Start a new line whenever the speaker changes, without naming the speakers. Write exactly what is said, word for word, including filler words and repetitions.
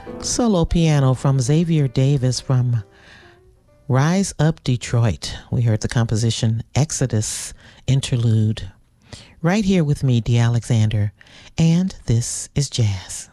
Solo piano from Xavier Davis from Rise Up Detroit. We heard the composition Exodus Interlude. Right here with me, Dee Alexander, and this is Jazz.